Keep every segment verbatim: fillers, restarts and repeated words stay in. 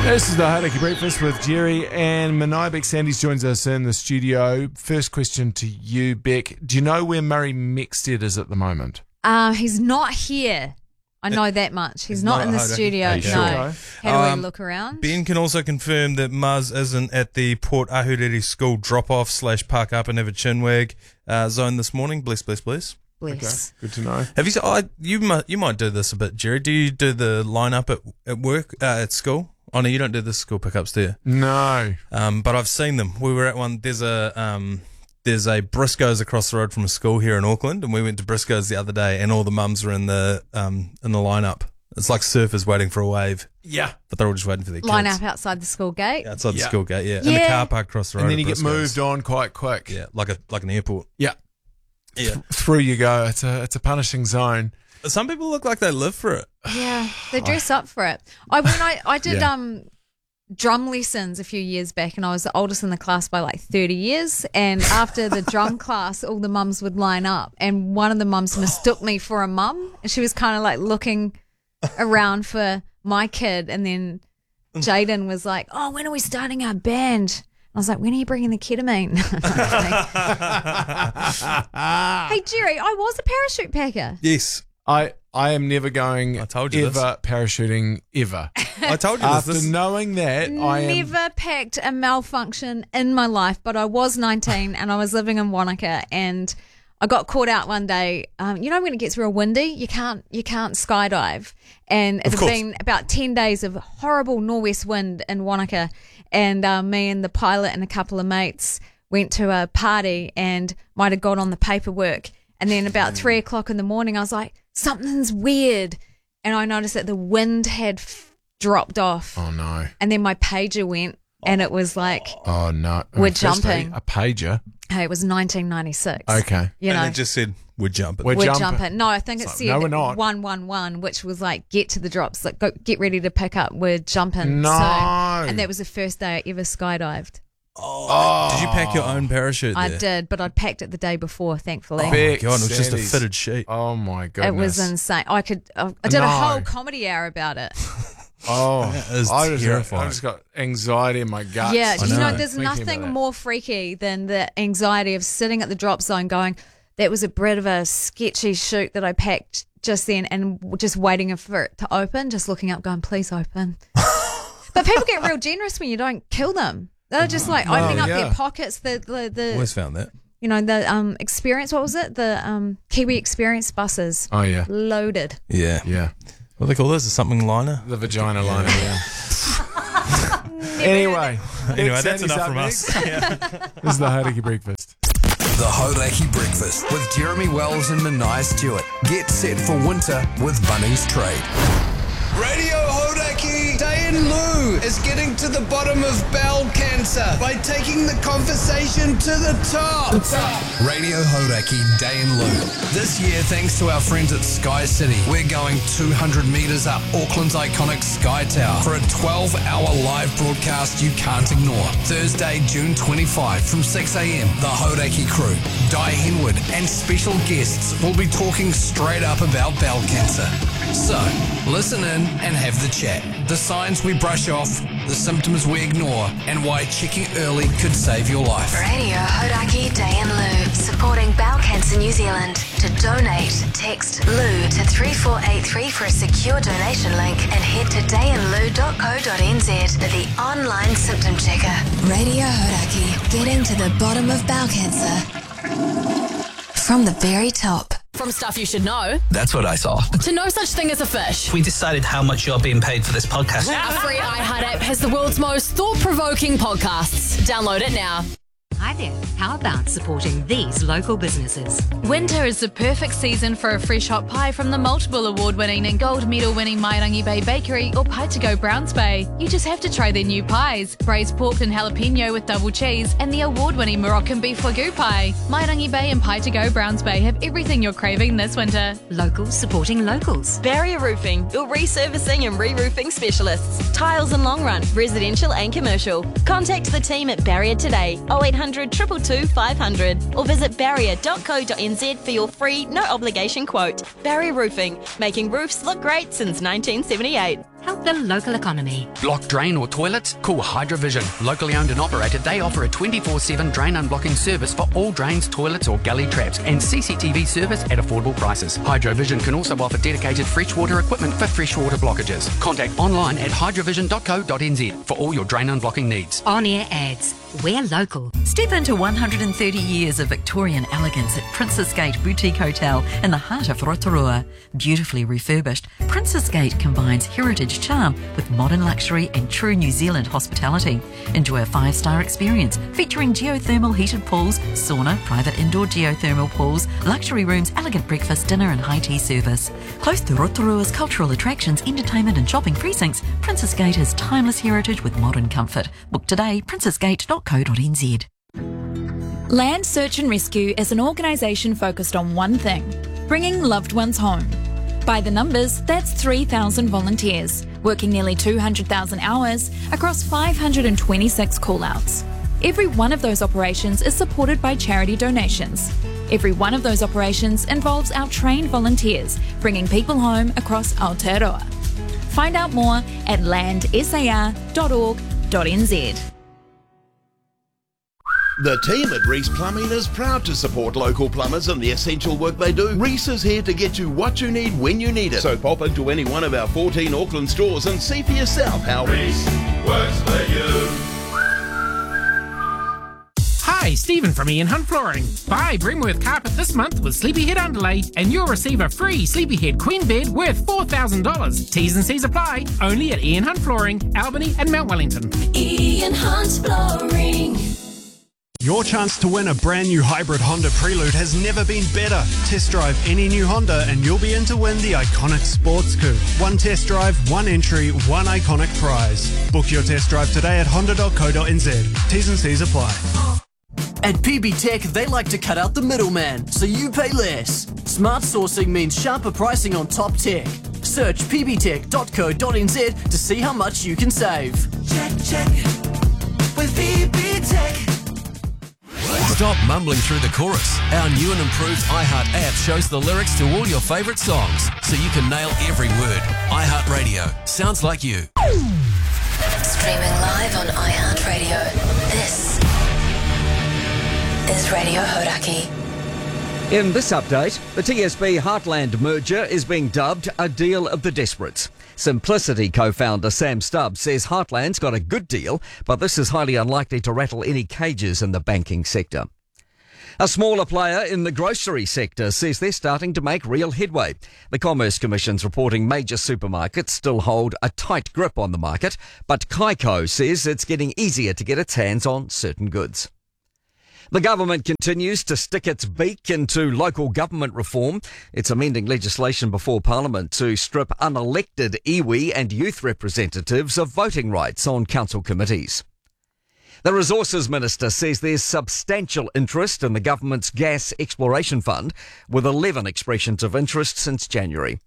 This is the Hauraki Breakfast with Jerry and Manai. Beck Sandys joins us in the studio. First question to you, Beck. Do you know where Murray Mexted is at the moment? Uh, he's not here. I know that much. He's, he's not, not in the Hauraki studio. No. Sure? How do um, we look around? Ben can also confirm that Muzz isn't at the Port Ahuriri School drop-off slash park up and have a chinwag uh, zone this morning. Bless, bless, bless. Bless. Okay, good to know. Have you? Oh, you might you might do this a bit, Jerry. Do you do the line-up at at work uh, at school? Oh no, you don't do the school pickups, do you? No. Um, but I've seen them. We were at one. There's a um, there's a Briscoe's across the road from a school here in Auckland, and we went to Briscoe's the other day, and all the mums were in the um in the lineup. It's like surfers waiting for a wave. Yeah, but they're all just waiting for their kids. Line up outside the school gate. Yeah, outside yeah. the school gate. Yeah. yeah, in the car park across the road. And then you get Briscoe's. moved on quite quick. Yeah, like a like an airport. Yeah, yeah. Th- through you go. It's a it's a punishing zone. Some people look like they live for it. Yeah, they dress up for it. I when I I did Yeah. um. drum lessons a few years back, and I was the oldest in the class by like thirty years, and after the drum class all the mums would line up, and one of the mums mistook me for a mum, and she was kind of like looking around for my kid, and then Jaden was like, oh, when are we starting our band? I was like, when are you bringing the ketamine? Hey Jerry, I was a parachute packer. Yes. I I am never going I told you ever parachuting ever. I told you After this. this. knowing that, I am Never packed a malfunction in my life, but I was nineteen and I was living in Wanaka, and I got caught out one day. Um, you know when it gets real windy, you can't you can't skydive, and it Of had course. been about ten days of horrible northwest wind in Wanaka, and uh, me and the pilot and a couple of mates went to a party and might have got on the paperwork, and then about three o'clock in the morning, I was like, something's weird, and I noticed that the wind had f- dropped off. Oh no. And then my pager went, and it was like, Oh no. We're Firstly, jumping. A pager. hey, it was nineteen ninety-six. Okay. You and know, it just said, we're jumping. We're we're jumping. jumping. No, I think it It's said like, no, we're not. one one one, which was like, get to the drops, like go, get ready to pick up, we're jumping. No. So, and that was the first day I ever skydived. Oh. Did you pack your own parachute there? I did, but I'd packed it the day before, thankfully. Oh, my Beck God, it was just a Sandys. fitted sheet. Oh my goodness. It was insane. I could. I, I did No. a whole comedy hour about it. Oh, That is I just, terrifying. I just got anxiety in my guts. Yeah, I you know, know. there's Thinking nothing about it. more freaky than the anxiety of sitting at the drop zone going, that was a bit of a sketchy shoot that I packed just then, and just waiting for it to open, just looking up going, please open. But people get real generous when you don't kill them. They're just like opening up yeah. their pockets, the, the, the Always found that. you know, the um experience, what was it? The um Kiwi Experience buses. Oh yeah. Loaded. Yeah. Yeah. What do they call this? A something liner? The vagina liner, yeah. Anyway. Anyway, Beck that's Sandys enough up from next. us. Yeah. This is the Hauraki Breakfast. The Hauraki Breakfast with Jeremy Wells and Manai Stewart. Get set for winter with Bunnings Trade. Radio Hauraki, Diane Lou is getting to the bottom of bowel cancer by taking the conversation to the top. Radio Hauraki, Day and Lou. This year, thanks to our friends at Sky City, we're going two hundred metres up Auckland's iconic Sky Tower for a twelve hour live broadcast you can't ignore. Thursday, June twenty-fifth from six a.m, the Hauraki crew, Di Henwood and special guests will be talking straight up about bowel cancer. So, listen in and have the chat. The signs we brush off, the symptoms we ignore, and why checking early could save your life. Radio Hauraki Day and Lou, supporting Bowel Cancer New Zealand. To donate, text Lou to three four eight three for a secure donation link, and head to day and lou dot co dot n z for the online symptom checker. Radio Hauraki, getting to the bottom of bowel cancer from the very top. From stuff you should know That's what I saw. to no such thing as a fish. We decided how much you're being paid for this podcast. Our free iHeart app has the world's most thought-provoking podcasts. Download it now. Hi there. How about supporting these local businesses? Winter is the perfect season for a fresh hot pie from the multiple award-winning and gold medal-winning Mairangi Bay Bakery or Pie to Go Browns Bay. You just have to try their new pies, braised pork and jalapeno with double cheese, and the award-winning Moroccan beef wagyu pie. Mairangi Bay and Pie to Go Browns Bay have everything you're craving this winter. Locals supporting locals. Barrier Roofing, your resurfacing and re-roofing specialists. Tiles and long run, residential and commercial. Contact the team at Barrier today, oh eight hundred, two two two, five hundred, or visit barrier dot co dot n z for your free, no obligation quote. Barrier Roofing, making roofs look great since nineteen seventy-eight. Help the local economy. Blocked drain or toilets? Call Hydrovision. Locally owned and operated, they offer a twenty-four seven drain unblocking service for all drains, toilets or gully traps and C C T V service at affordable prices. Hydrovision can also offer dedicated freshwater equipment for freshwater blockages. Contact online at hydrovision dot co dot n z for all your drain unblocking needs. On-air ads. We're local. Step into one hundred thirty years of Victorian elegance at Princess Gate Boutique Hotel in the heart of Rotorua. Beautifully refurbished, Princess Gate combines heritage charm with modern luxury and true New Zealand hospitality. Enjoy a five-star experience featuring geothermal heated pools, sauna, private indoor geothermal pools, luxury rooms, elegant breakfast, dinner and high tea service. Close to Rotorua's cultural attractions, entertainment and shopping precincts, Princess Gate has timeless heritage with modern comfort. Book today, princess gate dot co dot n z. Land Search and Rescue is an organisation focused on one thing: bringing loved ones home. By the numbers, that's three thousand volunteers, working nearly two hundred thousand hours across five hundred twenty-six call-outs. Every one of those operations is supported by charity donations. Every one of those operations involves our trained volunteers bringing people home across Aotearoa. Find out more at land s a r dot org dot n z. The team at Reese Plumbing is proud to support local plumbers and the essential work they do. Reese is here to get you what you need when you need it. So pop into any one of our fourteen Auckland stores and see for yourself how Reese works for you. Hi, Stephen from Ian Hunt Flooring. Buy Bremworth carpet this month with Sleepyhead underlay and you'll receive a free Sleepyhead queen bed worth four thousand dollars. T's and C's apply, only at Ian Hunt Flooring, Albany and Mount Wellington. Ian Hunt Flooring. Your chance to win a brand new hybrid Honda Prelude has never been better. Test drive any new Honda and you'll be in to win the iconic Sports Coupe. One test drive, one entry, one iconic prize. Book your test drive today at honda dot co dot n z. T's and C's apply. At P B Tech, they like to cut out the middleman, so you pay less. Smart sourcing means sharper pricing on top tech. Search p b tech dot co dot n z to see how much you can save. Check, check. With P B Tech. Stop mumbling through the chorus. Our new and improved iHeart app shows the lyrics to all your favourite songs, so you can nail every word. iHeartRadio. Sounds like you. Streaming live on iHeartRadio. This is Radio Hodaki. In this update, the T S B Heartland merger is being dubbed a deal of the desperates. Simplicity co-founder Sam Stubbs says Heartland's got a good deal, but this is highly unlikely to rattle any cages in the banking sector. A smaller player in the grocery sector says they're starting to make real headway. The Commerce Commission's reporting major supermarkets still hold a tight grip on the market, but Kaiko says it's getting easier to get its hands on certain goods. The government continues to stick its beak into local government reform. It's amending legislation before Parliament to strip unelected iwi and youth representatives of voting rights on council committees. The Resources Minister says there's substantial interest in the government's gas exploration fund, with eleven expressions of interest since January.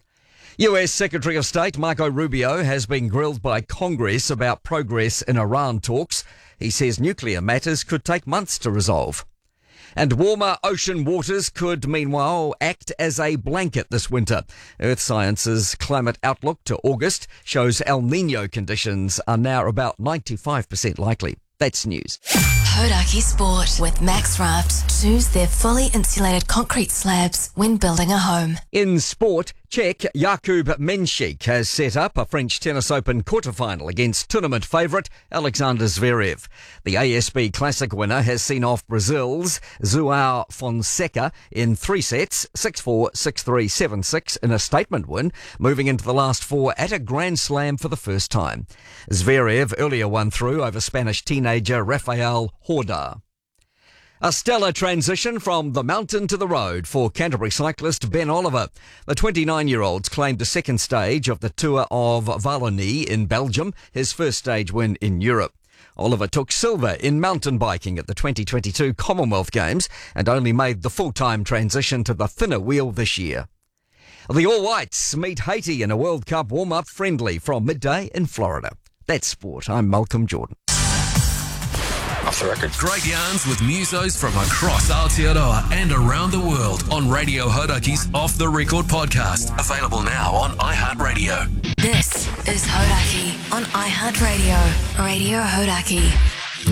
U S Secretary of State Marco Rubio has been grilled by Congress about progress in Iran talks. He says nuclear matters could take months to resolve. And warmer ocean waters could, meanwhile, act as a blanket this winter. Earth Science's climate outlook to August shows El Niño conditions are now about ninety-five percent likely. That's news. Hodaki Sport with MaxRaft. Choose their fully insulated concrete slabs when building a home. In sport, Czech Jakub Menšík has set up a French Tennis Open quarterfinal against tournament favourite Alexander Zverev. The A S B Classic winner has seen off Brazil's João Fonseca in three sets, six four, six three, seven six in a statement win, moving into the last four at a Grand Slam for the first time. Zverev earlier won through over Spanish teenager Rafael Horda. A stellar transition from the mountain to the road for Canterbury cyclist Ben Oliver. The twenty-nine-year-old's claimed the second stage of the Tour of Wallonie in Belgium, his first stage win in Europe. Oliver took silver in mountain biking at the twenty twenty-two Commonwealth Games and only made the full-time transition to the thinner wheel this year. The All Whites meet Haiti in a World Cup warm-up friendly from midday in Florida. That's sport. I'm Malcolm Jordan. the record. Great yarns with musos from across Aotearoa and around the world on Radio Horaki's Off the Record podcast. Available now on iHeartRadio. This is Hodaki on iHeartRadio. Radio Hodaki.